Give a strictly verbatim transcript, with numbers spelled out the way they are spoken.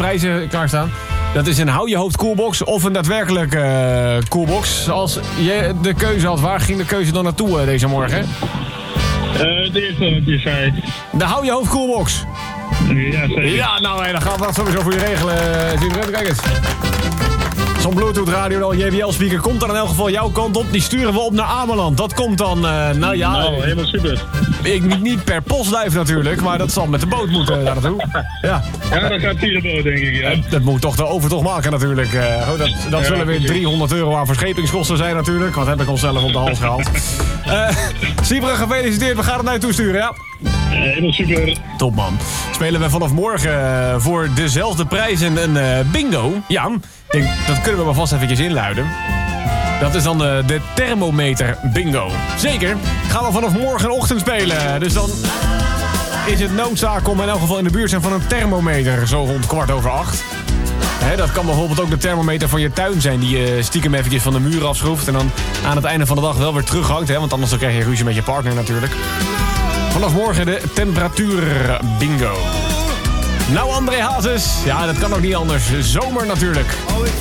prijzen klaarstaan. Dat is een hou je hoofd coolbox of een daadwerkelijke uh, coolbox. Als je de keuze had, waar ging de keuze dan naartoe uh, deze morgen? Uh, de eerste wat je zei. De hou je hoofd coolbox. Ja, zeker. Ja, nou, hey, dan gaan we dat sowieso voor je regelen. Uh, Kijk eens. Zo'n Bluetooth radio, J B L speaker komt dan in elk geval jouw kant op. Die sturen we op naar Ameland. Dat komt dan, uh, nou ja... Nou, helemaal super. Ik, niet, niet per postduif natuurlijk, maar dat zal met de boot moeten daar naartoe. Ja, ja dat gaat via de boot, denk ik, ja. Dat, dat moet toch de overtocht maken natuurlijk. Uh, goed, dat dat ja, zullen weer driehonderd euro aan verschepingskosten zijn natuurlijk. Wat heb ik onszelf op de hals gehaald. Uh, Siebre, gefeliciteerd. We gaan het naar je toesturen, ja? Uh, helemaal super. Top, man. Spelen we vanaf morgen uh, voor dezelfde prijzen een uh, bingo. Ja, denk, dat kunnen we maar vast eventjes inluiden. Dat is dan de, de thermometer bingo. Zeker. Gaan we vanaf morgenochtend spelen. Dus dan is het noodzaak om in elk geval in de buurt zijn van een thermometer. Zo rond kwart over acht. He, dat kan bijvoorbeeld ook de thermometer van je tuin zijn. Die je stiekem eventjes van de muur afschroeft. En dan aan het einde van de dag wel weer terughangt. Hè, want anders dan krijg je ruzie met je partner natuurlijk. Vanaf morgen de temperatuur bingo. Nou, André Hazes. Ja, dat kan ook niet anders. Zomer natuurlijk.